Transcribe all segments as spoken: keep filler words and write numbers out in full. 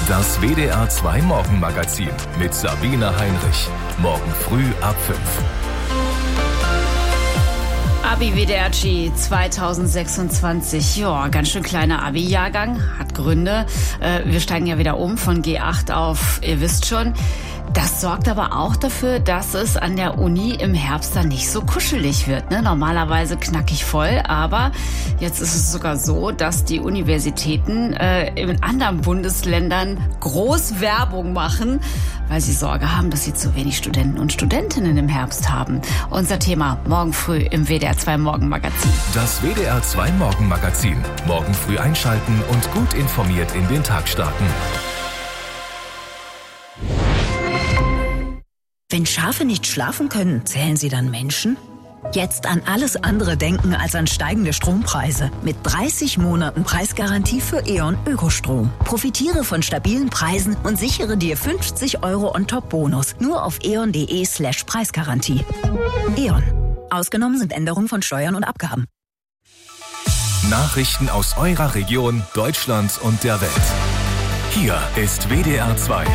Das W D R zwei Morgenmagazin mit Sabine Heinrich. Morgen früh ab fünf. Abi W D R G zweitausendsechsundzwanzig. Ja, ganz schön kleiner Abi-Jahrgang. Hat Gründe. Äh, wir steigen ja wieder um von G acht auf, ihr wisst schon. Das sorgt aber auch dafür, dass es an der Uni im Herbst dann nicht so kuschelig wird. Ne? Normalerweise knackig voll, aber jetzt ist es sogar so, dass die Universitäten äh, in anderen Bundesländern groß Werbung machen, weil sie Sorge haben, dass sie zu wenig Studenten und Studentinnen im Herbst haben. Unser Thema morgen früh im W D R zwei Morgenmagazin. Das W D R zwei Morgenmagazin. Morgen früh einschalten und gut informiert in den Tag starten. Wenn Schafe nicht schlafen können, zählen sie dann Menschen? Jetzt an alles andere denken als an steigende Strompreise. Mit dreißig Monaten Preisgarantie für E.ON Ökostrom. Profitiere von stabilen Preisen und sichere dir fünfzig Euro On-Top-Bonus. Nur auf eon.de slash Preisgarantie. E.ON. Ausgenommen sind Änderungen von Steuern und Abgaben. Nachrichten aus eurer Region, Deutschland und der Welt. Hier ist W D R zwei.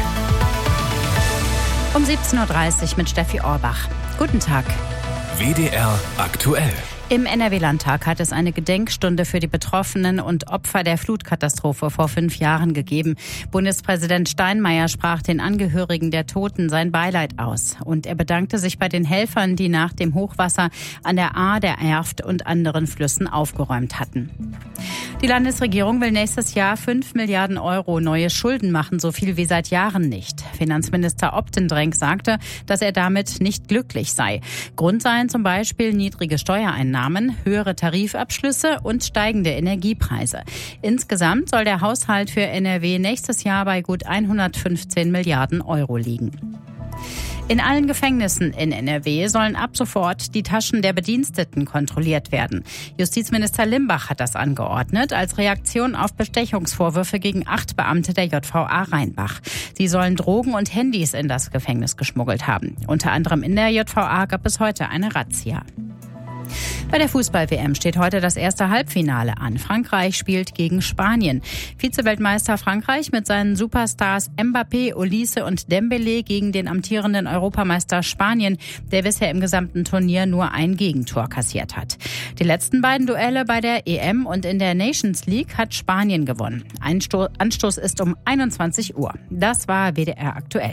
Um siebzehn Uhr dreißig mit Steffi Orbach. Guten Tag. W D R aktuell. Im N R W-Landtag hat es eine Gedenkstunde für die Betroffenen und Opfer der Flutkatastrophe vor fünf Jahren gegeben. Bundespräsident Steinmeier sprach den Angehörigen der Toten sein Beileid aus. Und er bedankte sich bei den Helfern, die nach dem Hochwasser an der Ahr, der Erft und anderen Flüssen aufgeräumt hatten. Die Landesregierung will nächstes Jahr fünf Milliarden Euro neue Schulden machen, so viel wie seit Jahren nicht. Finanzminister Optendrenk sagte, dass er damit nicht glücklich sei. Grund seien zum Beispiel niedrige Steuereinnahmen, höhere Tarifabschlüsse und steigende Energiepreise. Insgesamt soll der Haushalt für N R W nächstes Jahr bei gut hundertfünfzehn Milliarden Euro liegen. In allen Gefängnissen in N R W sollen ab sofort die Taschen der Bediensteten kontrolliert werden. Justizminister Limbach hat das angeordnet als Reaktion auf Bestechungsvorwürfe gegen acht Beamte der J V A Rheinbach. Sie sollen Drogen und Handys in das Gefängnis geschmuggelt haben. Unter anderem in der J V A gab es heute eine Razzia. Bei der Fußball-W M steht heute das erste Halbfinale an. Frankreich spielt gegen Spanien. Vize-Weltmeister Frankreich mit seinen Superstars Mbappé, Olise und Dembélé gegen den amtierenden Europameister Spanien, der bisher im gesamten Turnier nur ein Gegentor kassiert hat. Die letzten beiden Duelle bei der E M und in der Nations League hat Spanien gewonnen. Einsto- Anstoß ist um einundzwanzig Uhr. Das war W D R aktuell.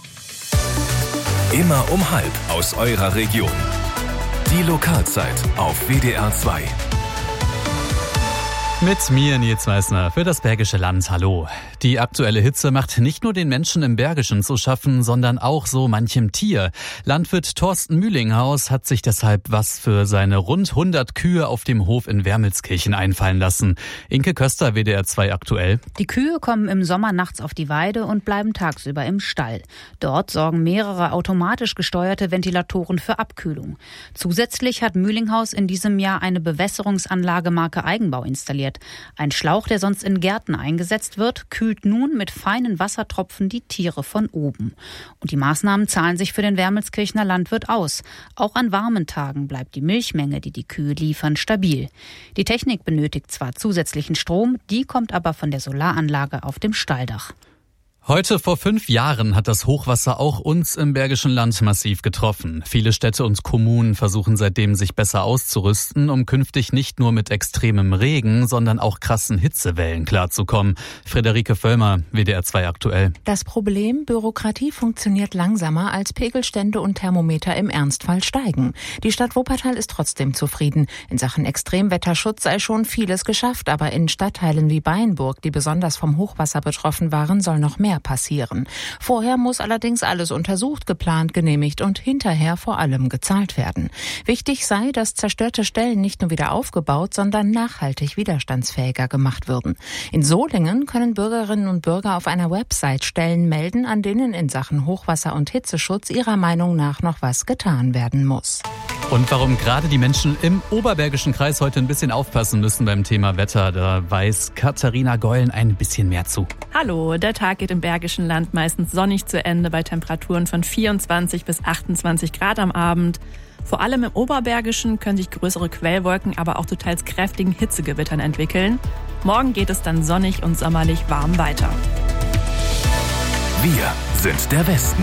Immer um halb aus eurer Region. Die Lokalzeit auf W D R zwei. Mit mir, Nils Meissner, für das Bergische Land. Hallo. Die aktuelle Hitze macht nicht nur den Menschen im Bergischen zu schaffen, sondern auch so manchem Tier. Landwirt Thorsten Mühlinghaus hat sich deshalb was für seine rund hundert Kühe auf dem Hof in Wermelskirchen einfallen lassen. Inke Köster, W D R zwei aktuell. Die Kühe kommen im Sommer nachts auf die Weide und bleiben tagsüber im Stall. Dort sorgen mehrere automatisch gesteuerte Ventilatoren für Abkühlung. Zusätzlich hat Mühlinghaus in diesem Jahr eine Bewässerungsanlage Marke Eigenbau installiert. Ein Schlauch, der sonst in Gärten eingesetzt wird, kühlt nun mit feinen Wassertropfen die Tiere von oben. Und die Maßnahmen zahlen sich für den Wermelskirchener Landwirt aus. Auch an warmen Tagen bleibt die Milchmenge, die die Kühe liefern, stabil. Die Technik benötigt zwar zusätzlichen Strom, die kommt aber von der Solaranlage auf dem Stalldach. Heute vor fünf Jahren hat das Hochwasser auch uns im Bergischen Land massiv getroffen. Viele Städte und Kommunen versuchen seitdem, sich besser auszurüsten, um künftig nicht nur mit extremem Regen, sondern auch krassen Hitzewellen klarzukommen. Friederike Völlmer, W D R zwei aktuell. Das Problem: Bürokratie funktioniert langsamer, als Pegelstände und Thermometer im Ernstfall steigen. Die Stadt Wuppertal ist trotzdem zufrieden. In Sachen Extremwetterschutz sei schon vieles geschafft, aber in Stadtteilen wie Beinburg, die besonders vom Hochwasser betroffen waren, soll noch mehr passieren. Vorher muss allerdings alles untersucht, geplant, genehmigt und hinterher vor allem gezahlt werden. Wichtig sei, dass zerstörte Stellen nicht nur wieder aufgebaut, sondern nachhaltig widerstandsfähiger gemacht würden. In Solingen können Bürgerinnen und Bürger auf einer Website Stellen melden, an denen in Sachen Hochwasser und Hitzeschutz ihrer Meinung nach noch was getan werden muss. Und warum gerade die Menschen im Oberbergischen Kreis heute ein bisschen aufpassen müssen beim Thema Wetter, da weiß Katharina Geulen ein bisschen mehr zu. Hallo, der Tag geht im Bergischen Land meistens sonnig zu Ende bei Temperaturen von vierundzwanzig bis achtundzwanzig Grad am Abend. Vor allem im Oberbergischen können sich größere Quellwolken, aber auch zu teils kräftigen Hitzegewittern entwickeln. Morgen geht es dann sonnig und sommerlich warm weiter. Wir sind der Westen.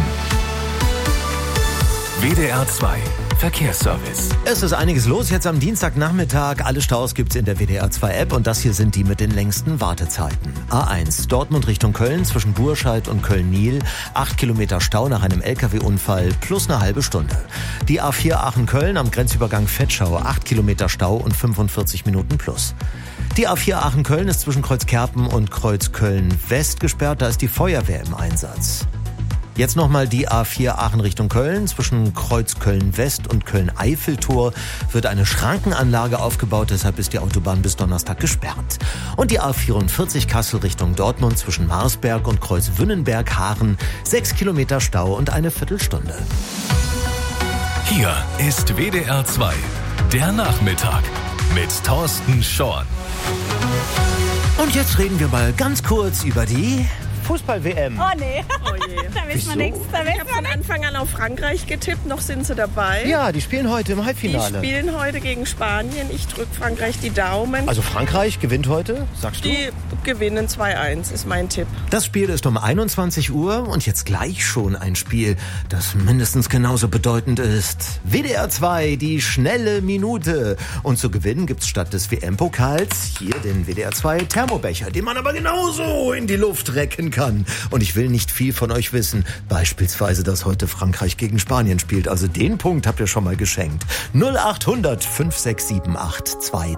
W D R zwei Verkehrsservice. Es ist einiges los jetzt am Dienstagnachmittag. Alle Staus gibt's in der W D R zwei App und das hier sind die mit den längsten Wartezeiten. A eins, Dortmund Richtung Köln zwischen Burscheid und Köln-Niel. Acht Kilometer Stau nach einem L K W-Unfall plus eine halbe Stunde. Die A vier Aachen-Köln am Grenzübergang Vetschau. Acht Kilometer Stau und fünfundvierzig Minuten plus. Die A vier Aachen-Köln ist zwischen Kreuzkerpen und Kreuzköln-West gesperrt. Da ist die Feuerwehr im Einsatz. Jetzt nochmal die A vier Aachen Richtung Köln. Zwischen Kreuz Köln-West und Köln-Eiffeltor wird eine Schrankenanlage aufgebaut. Deshalb ist die Autobahn bis Donnerstag gesperrt. Und die A vierundvierzig Kassel Richtung Dortmund zwischen Marsberg und Kreuz Wünnenberg-Haaren. Sechs Kilometer Stau und eine Viertelstunde. Hier ist W D R zwei, der Nachmittag mit Thorsten Schorn. Und jetzt reden wir mal ganz kurz über die Fußball-W M. Oh nee, oh je. Da wissen wir nichts. Da ich habe von Anfang an auf Frankreich getippt, noch sind sie dabei. Ja, die spielen heute im Halbfinale. Die spielen heute gegen Spanien. Ich drücke Frankreich die Daumen. Also Frankreich gewinnt heute, sagst du? Die gewinnen zwei eins, ist mein Tipp. Das Spiel ist um einundzwanzig Uhr und jetzt gleich schon ein Spiel, das mindestens genauso bedeutend ist. W D R zwei, die schnelle Minute. Und zu gewinnen gibt's statt des W M-Pokals hier den W D R zwei Thermobecher, den man aber genauso in die Luft recken kann. Kann. Und ich will nicht viel von euch wissen. Beispielsweise, dass heute Frankreich gegen Spanien spielt. Also den Punkt habt ihr schon mal geschenkt. null acht hundert fünf sechs sieben acht zwei